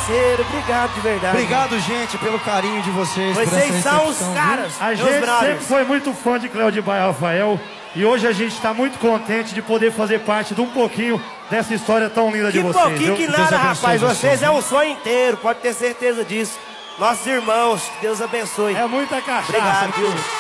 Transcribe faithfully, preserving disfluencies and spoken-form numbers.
parceiro. Obrigado de verdade. Obrigado, gente, pelo carinho de vocês. Vocês são os caras. A gente sempre foi muito fã de Cléo de Baia Rafael. E hoje a gente está muito contente de poder fazer parte de um pouquinho dessa história tão linda de Que vocês. pouquinho que Deus nada, abençoe rapaz. Vocês é um sonho inteiro, pode ter certeza disso. Nossos irmãos, que Deus abençoe. É muita cachaça. Obrigado, viu?